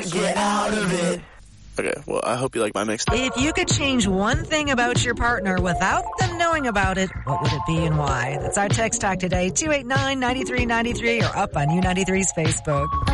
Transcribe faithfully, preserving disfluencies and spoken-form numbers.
can't get out of it. Okay, well, I hope you like my mix. If you could change one thing about your partner without them knowing about it, what would it be and why? That's our text talk today, two eight nine, nine three nine three, or up on U ninety-three's Facebook.